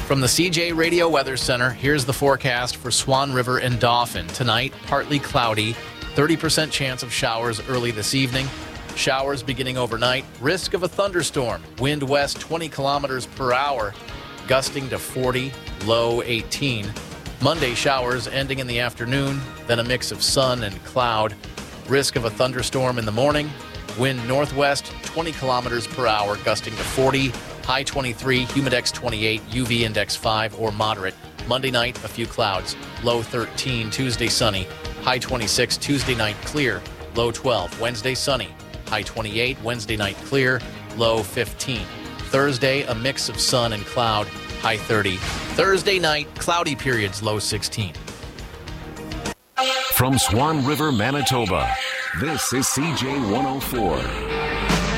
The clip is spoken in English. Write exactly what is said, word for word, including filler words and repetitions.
From the C J Radio Weather Center, here's the forecast for Swan River and Dauphin. Tonight, partly cloudy, thirty percent chance of showers early this evening. Showers beginning overnight. Risk of a thunderstorm. Wind west twenty kilometers per hour, gusting to forty, low eighteen. Monday showers ending in the afternoon, then a mix of sun and cloud. Risk of a thunderstorm in the morning. Wind northwest twenty kilometers per hour, gusting to forty. High twenty-three, humidex twenty-eight, U V index five or moderate. Monday night, a few clouds. Low thirteen, Tuesday sunny. High twenty-six, Tuesday night clear. Low twelve, Wednesday sunny. High twenty-eight, Wednesday night clear. Low fifteen. Thursday, a mix of sun and cloud. High thirty. Thursday night, cloudy periods, low sixteen. From Swan River, Manitoba, this is C J one oh four.